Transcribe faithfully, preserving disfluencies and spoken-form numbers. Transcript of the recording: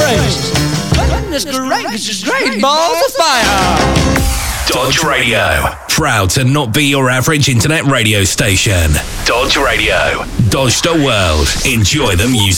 gracious. Goodness gracious, great balls of fire. Dodge Radio. Proud to not be your average internet radio station. Dodge Radio. Dodge the world. Enjoy the music.